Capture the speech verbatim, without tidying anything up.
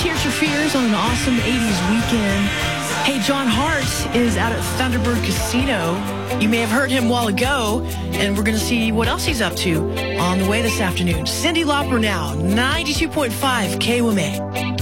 Tears for Fears on an awesome eighties weekend. Hey, John Hart is out at Thunderbird Casino. You may have heard him a while ago, and we're going to see what else he's up to on the way this afternoon. Cyndi Lauper now, ninety-two point five K W M A.